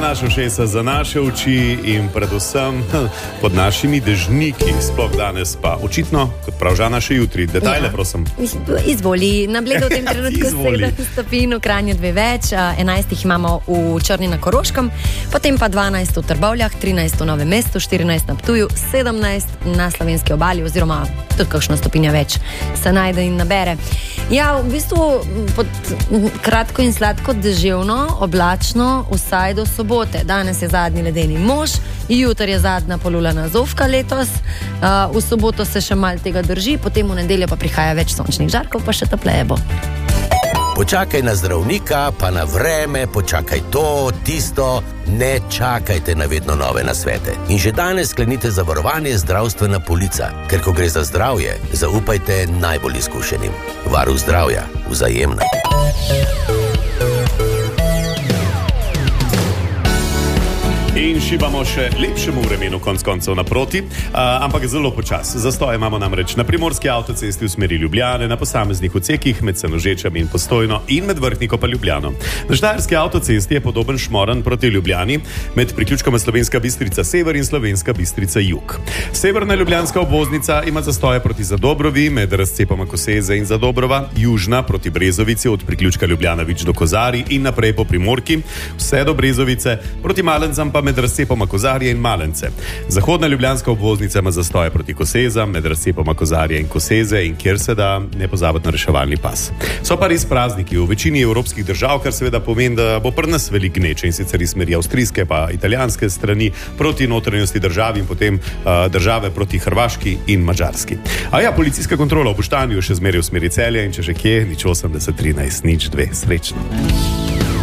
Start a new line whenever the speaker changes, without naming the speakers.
naše ušesa, za naše oči in predvsem pod našimi dežniki, sploh danes pa očitno, kot prav Žana, še jutri. Detajle, prosim.
Izvoli, na Bledu v tem trenutku 7 stopinj, v Kranju 2 več, 11 jih imamo v Črni na Koroškem, potem pa 12 v Trbovljah, 13 v Novem mestu, 14 na Ptuju, 17 na slovenski obali, oziroma tudi kakšna stopinja več se najde in nabere. Ja, v bistvu pod kratko in sladko deževno, oblačno, vsaj do sobote. Danes je zadnji ledeni mož, jutri je zadnja polulana zofka letos, v soboto se še malo tega drži, potem v nedeljo pa prihaja več sončnih žarkov, pa še topleje bo.
Počakaj na zdravnika, pa na vreme, počakaj to, tisto, ne čakajte na vedno nove nasvete. In že danes sklenite zavarovanje zdravstvena polica, ker ko gre za zdravje, zaupajte najbolj izkušenim. Varuh zdravja, Vzajemna.
In šibamo še lepšemu vremenu konc koncev naproti, ampak zelo počas. Zastoj imamo namreč na primorski avtocesti v smeri Ljubljane, na posameznih odsekih med Senožečami in Postojno in med Vrhniko pa Ljubljano. Na štajerski avtocesti je podoben šmoren proti Ljubljani med priključkoma Slovenska Bistrica sever in Slovenska Bistrica jug. Severna ljubljanska obvoznica ima zastoje proti Zadobrovi med razcepoma Koseze in Zadobrova, južna proti Brezovici od priključka Ljubljana-Vič do Kozarij in naprej po Primorki, vse do Brezovice, proti Malencam pa med razcepoma Kozarje in Malence. Zahodna ljubljanska obvoznica ima zastoje proti Kosezam, med razcepoma Kozarje in Koseze in kjer se da ne pozabiti na reševalni pas. So pa res prazniki v večini evropskih držav, kar seveda pomeni, da bo pri nas veliko gneče, in sicer iz smeri avstrijske pa italijanske strani proti notranjosti državi in potem države proti Hrvaški in Madžarski. A ja, policijska kontrola v Boštanju še zmeraj v smeri Celja in če že kje, 080 13 02. Srečno.